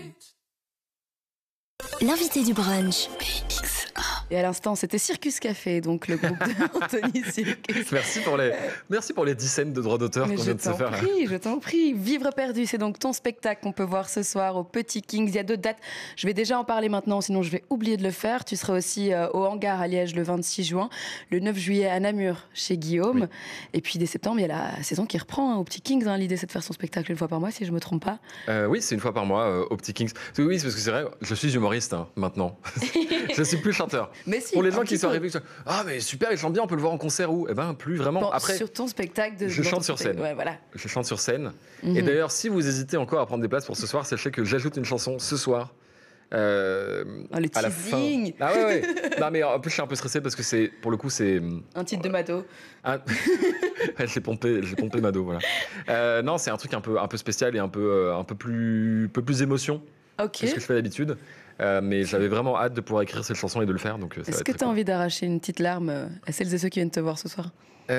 L'invité du brunch. Et à l'instant, c'était Circus Café, donc le groupe d'Anthony Circus. Merci pour les 10 scènes de droits d'auteur qu'on vient de se faire. Je t'en prie. Vivre perdu, c'est donc ton spectacle qu'on peut voir ce soir au Petit Kings. Il y a 2 dates. Je vais déjà en parler maintenant, sinon je vais oublier de le faire. Tu seras aussi au Hangar à Liège le 26 juin, le 9 juillet à Namur chez Guillaume. Oui. Et puis dès septembre, il y a la saison qui reprend au Petit Kings. L'idée, c'est de faire son spectacle une fois par mois, si je ne me trompe pas. Oui, c'est une fois par mois au Petit Kings. Oui, parce que c'est vrai, je suis humoriste maintenant. Je ne suis plus chanteur. Mais si, pour les gens qui sont arrivés, ah mais super, il chante bien, on peut le voir en concert où? Eh ben plus vraiment. Bon, après, sur ton spectacle je chante sur scène. Ouais, voilà. Je chante sur scène. Et d'ailleurs, si vous hésitez encore à prendre des places pour ce soir, sachez que j'ajoute une chanson ce soir. Le à la teasing. fin. Ah ouais. Non mais en plus je suis un peu stressé parce que pour le coup c'est un titre de Mado. J'ai pompé Mado, voilà. Non, c'est un truc un peu spécial et un peu plus émotion. Ok. Que ce que je fais d'habitude. Mais j'avais vraiment hâte de pouvoir écrire cette chanson et de le faire. Donc, est-ce que tu as envie d'arracher une petite larme à celles et ceux qui viennent te voir ce soir?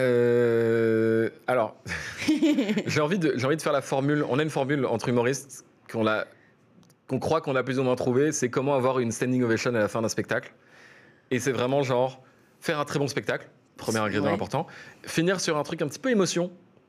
Alors, j'ai envie de faire la formule. On a une formule entre humoristes qu'on croit qu'on a plus ou moins trouvé. C'est comment avoir une standing ovation à la fin d'un spectacle. Et c'est vraiment genre faire un très bon spectacle, premier ingrédient important. Finir sur un truc un petit peu émotion.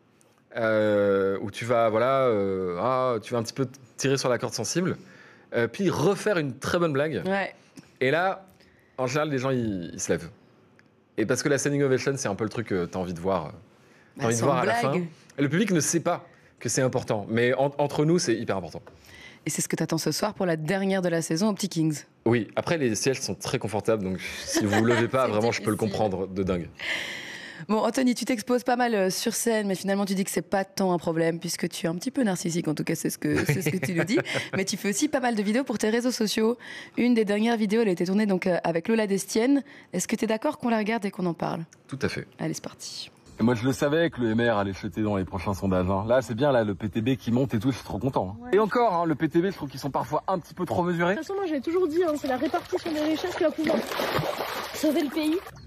Où tu vas tu vas un petit peu tirer sur la corde sensible. Puis refaire une très bonne blague. Ouais. Et là, en général, les gens, ils se lèvent. Et parce que la standing ovation, c'est un peu le truc que tu as envie de voir, à la fin. Et le public ne sait pas que c'est important. Mais entre nous, c'est hyper important. Et c'est ce que tu attends ce soir pour la dernière de la saison au Petit Kings. Oui, après, les sièges sont très confortables. Donc, si vous ne vous levez pas, vraiment, difficile. Je peux le comprendre de dingue. Bon, Anthony, tu t'exposes pas mal sur scène, mais finalement, tu dis que c'est pas tant un problème, puisque tu es un petit peu narcissique, en tout cas, c'est ce que tu nous dis. Mais tu fais aussi pas mal de vidéos pour tes réseaux sociaux. Une des dernières vidéos, elle a été tournée donc, avec Lola Destienne. Est-ce que tu es d'accord qu'on la regarde et qu'on en parle? Tout à fait. Allez, c'est parti. Et moi, je le savais que le MR allait chuter dans les prochains sondages. Là, c'est bien, le PTB qui monte et tout, je suis trop content. Ouais. Et encore, le PTB, je trouve qu'ils sont parfois un petit peu trop mesurés. De toute façon, moi, j'ai toujours dit, c'est la répartition des richesses qui va pouvoir sauver le pays.